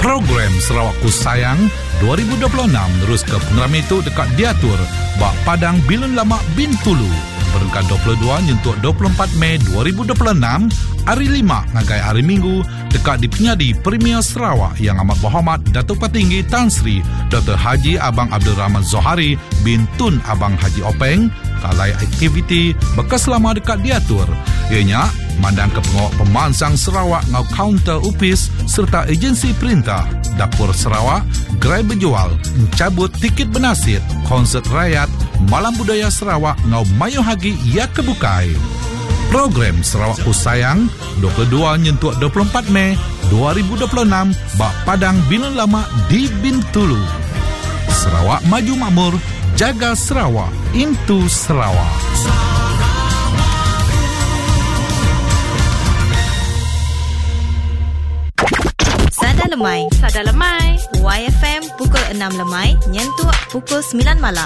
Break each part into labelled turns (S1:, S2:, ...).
S1: Program Sarawakku Sayang 2026 terus ke pengeram itu dekat diatur bak Padang Bilun Lama Bintulu berengkat 22 nyentuk 24 Mei 2026 hari 5 ngagai hari Minggu dekat di penyadi Premier Sarawak yang amat berhormat Datuk Petinggi Tan Sri Dr. Haji Abang Abdul Rahman Zohari bin Tun Abang Haji Openg kalai aktiviti bekas lama dekat diatur ianya mandang ke pengawak pemansang Sarawak ngau kaunter upis serta agensi perintah Dapur Sarawak gerai berjual mencabut tiket bernasib konsert rakyat Malam Budaya Sarawak ngau mayu hagi ia kebukai. Program Sarawakku Sayang 22 nyentuh 24 Mei 2026 bak Padang Bilun Lama di Bintulu. Sarawak maju makmur, jaga Sarawak, into Sarawak.
S2: Sada lemai. YFM pukul 6 lemai, nyentuh pukul 9 malam.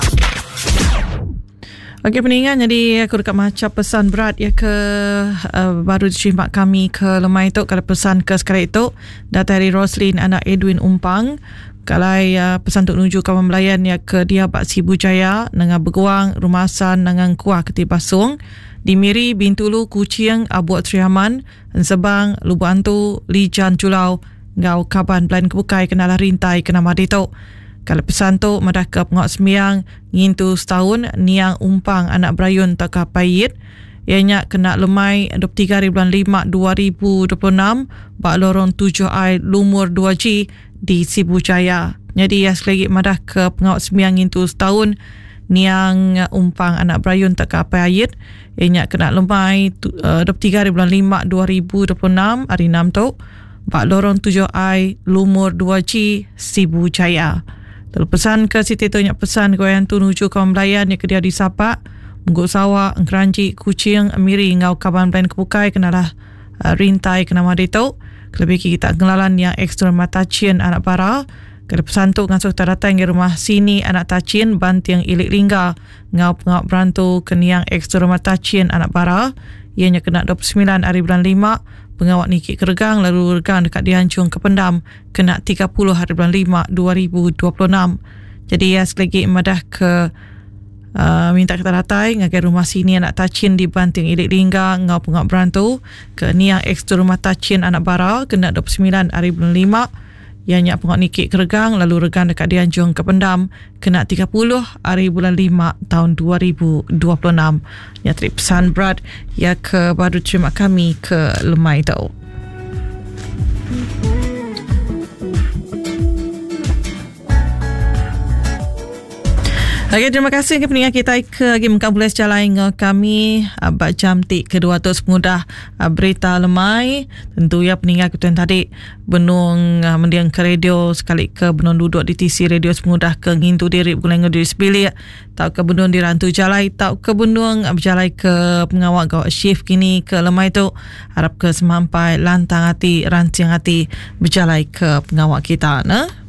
S3: Okey peningkat, jadi aku dekat macam pesan berat ya ke baru diterima kami ke lemai tu. Kalau pesan ke sekarang itu datang dari Roslyn anak Edwin Umpang. Kalau pesan untuk menuju kawan melayan ya ke dia Bak Sibu Jaya dengan Beguang Rumasan dengan Kuah Ketibasung di Miri Bintulu Kuching Abuat Triaman Sebang Lubu Antu Lijan Julau Ngau Kaban Belan Kebukai Kenalah Rintai Kenama Dito. Kalau pesan tu madah ke pengawak semiang ngintu setahun niang umpang anak berayun tak payit ianya kena lemai 23 hari bulan 5 2026 bak lorong 7I Lumur 2G di Sibu Jaya. Jadi ya sekali lagi madah ke pengawak semiang ngintu setahun niang umpang anak berayun tak payit ianya kena lemai 23 hari bulan 5 2026 hari 6 tu bak lorong 7I Lumur 2G Sibu Jaya. Lalu pesan ke Siti Tonyak pesan kau yang tu nuju kawan melayan yang kedia di Sapak Mungguk Sawak Keranji Kuching Miri ngau kaban plan Kebukai kenalah rintai kenama dito kelebih kita ngelalan yang ekstra matacien anak para kalau pesan tu ngasuh datang ke rumah sini anak tacien bantiang ilik lingga ngau pengawak berantu keniang ekstra matacien anak para ianya kena 29 hari bulan 5 pengawak Niki Keregang lalu regang dekat Dihancung ke Pendam kena 30 hari bulan 5 2026. Jadi ya sekali lagi madah ke minta kita datai ngagai rumah sini anak tacin di Banting Ilik Lingga ngau pengawak berantu ke niang ekstra rumah tacin anak bara kena 29 hari bulan 5 ianya pengawak Niki Keregang lalu regang dekat Dihancung ke Pendam kena 30 hari bulan 5 tahun 2026. Ya terima pesan berat ya ke baru terima kami ke lemai tau. Okay, terima kasih ke pendengar kita ke lagi mengkabulai secara lain kami abad jam tik kedua tu semudah berita lemai. Tentu ya pendengar kita tadi benung mendiang ke radio sekali ke benung duduk di TC radio semudah ke ngintu diri bukan diri sebilik tak ke benung di rantu jalai tak ke benung berjalai ke pengawal gawat shift kini ke lemai tu harap ke semampai lantang hati rancang hati berjalai ke pengawal kita nah.